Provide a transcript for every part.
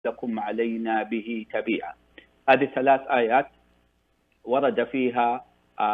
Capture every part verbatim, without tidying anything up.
لكم علينا به تبيعا. هذه ثلاث آيات ورد فيها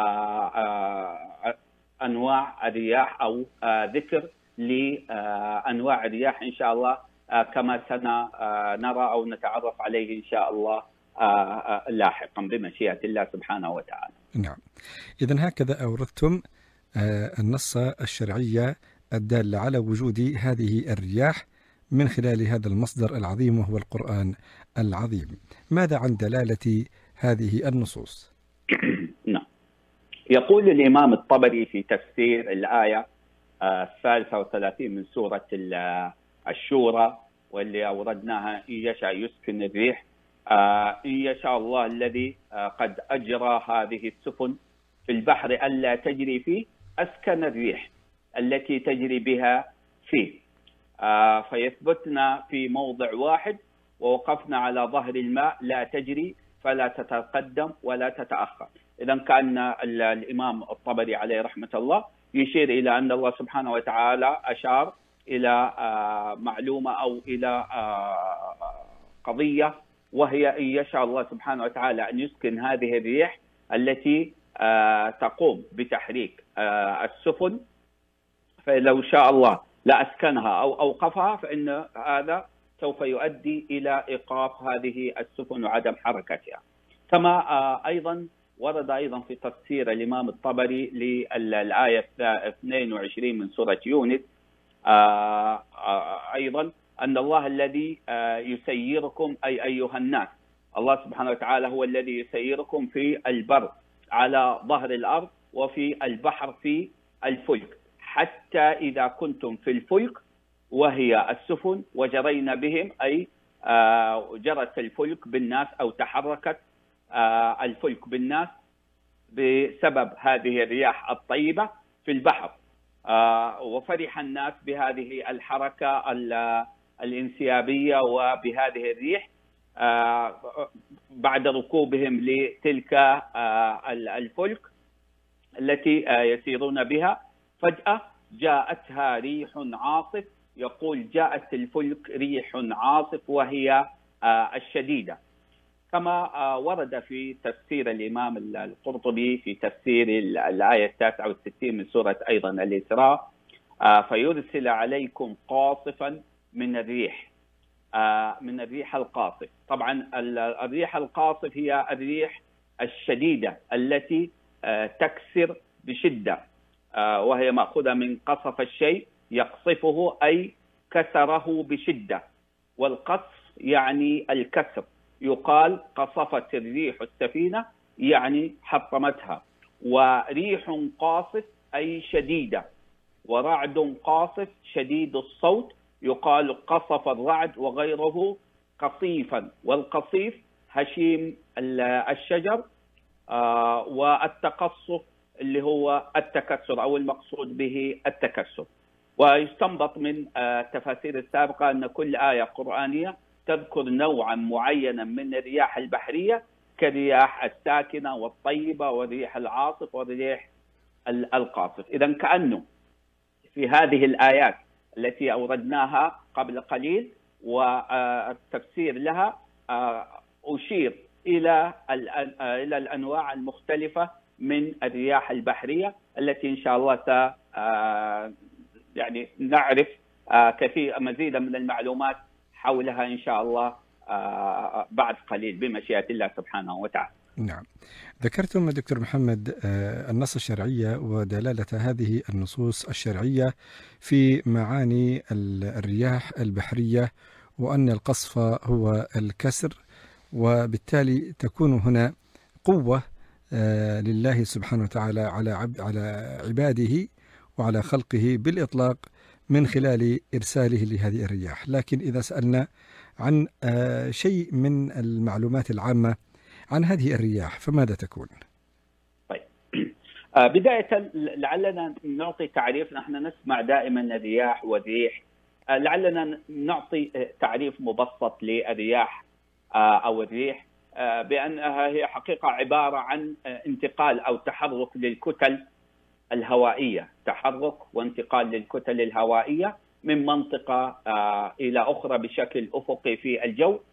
أنواع الرياح أو ذكر لأنواع الرياح إن شاء الله كما سنرى أو نتعرف عليه إن شاء الله لاحقا بمشيئة الله سبحانه وتعالى. نعم، إذن هكذا أوردتم النص الشرعية الدالة على وجود هذه الرياح من خلال هذا المصدر العظيم وهو القرآن العظيم. ماذا عن دلالة هذه النصوص؟ نعم، يقول الإمام الطبري في تفسير الآية الثالثة والثلاثين من سورة الشورى واللي أوردناها: إن يشاء يسكن الريح، إن يشاء الله الذي قد أجرى هذه السفن في البحر ألا تجري فيه أسكن الريح التي تجري بها فيه، فيثبتنا في موضع واحد ووقفنا على ظهر الماء لا تجري فلا تتقدم ولا تتأخر. إذا كان الإمام الطبري عليه رحمة الله يشير إلى أن الله سبحانه وتعالى أشار إلى معلومة أو إلى قضية، وهي إن يشاء الله سبحانه وتعالى أن يسكن هذه الريح التي تقوم بتحريك السفن، فلو شاء الله لا أسكنها أو أوقفها، فإن هذا سوف يؤدي إلى إيقاف هذه السفن وعدم حركتها. كما أيضا ورد أيضا في تفسير الإمام الطبري للآية اثنين وعشرين من سورة يونس أيضا أن الله الذي يسيركم أي أيها الناس، الله سبحانه وتعالى هو الذي يسيركم في البر على ظهر الأرض وفي البحر في الفلك، حتى إذا كنتم في الفلك وهي السفن وجرينا بهم، أي جرت الفلك بالناس أو تحركت الفلك بالناس بسبب هذه الرياح الطيبة في البحر، وفرح الناس بهذه الحركة الانسيابية وبهذه الريح بعد ركوبهم لتلك الفلك التي يسيرون بها. فجأة جاءتها ريح عاصف، يقول جاءت الفلك ريح عاصف وهي الشديدة، كما ورد في تفسير الإمام القرطبي في تفسير الآية التاسعة والستين من سورة أيضا الإسراء: فيرسل عليكم قاصفا من الريح، من الريح القاصف. طبعا الريح القاصف هي الريح الشديدة التي تكسر بشدة، وهي مأخوذة من قصف الشيء يقصفه أي كسره بشدة، والقصف يعني الكسر، يقال قصفت الريح السفينة يعني حطمتها. وريح قاصف أي شديدة، ورعد قاصف شديد الصوت، يقال قصف الرعد وغيره قصيفا، والقصيف هشيم الشجر، والتقصف اللي هو التكسر أو المقصود به التكسر. ويستنبط من التفاسير السابقة أن كل آية قرآنية تذكر نوعا معينا من الرياح البحرية كالرياح الساكنة والطيبة والريح العاصف والريح القاصف. إذا كأنه في هذه الآيات التي أوردناها قبل قليل والتفسير لها أشير إلى إلى الأنواع المختلفة من الرياح البحرية التي إن شاء الله س يعني نعرف كثير مزيدا من المعلومات حولها إن شاء الله بعد قليل بمشيئة الله سبحانه وتعالى. نعم، ذكرتم دكتور محمد النص الشرعية ودلالة هذه النصوص الشرعية في معاني الرياح البحرية، وأن القصف هو الكسر، وبالتالي تكون هنا قوة لله سبحانه وتعالى على على عباده وعلى خلقه بالإطلاق من خلال إرساله لهذه الرياح. لكن إذا سألنا عن شيء من المعلومات العامة عن هذه الرياح فماذا تكون؟ طيب، بداية لعلنا نعطي تعريف. نحن نسمع دائما الرياح والريح، لعلنا نعطي تعريف مبسط للرياح أو الريح بأنها هي حقيقة عبارة عن انتقال أو تحرك للكتل الهوائية، تحرك وانتقال للكتل الهوائية من منطقة إلى أخرى بشكل أفقي في الجو،